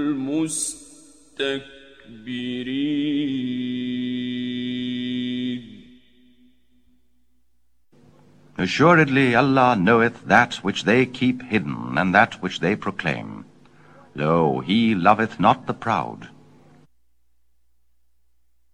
الْمُسْتَكْبِرِينَ. Assuredly Allah knoweth that which they keep hidden, and that which they proclaim. Lo, He loveth not the proud.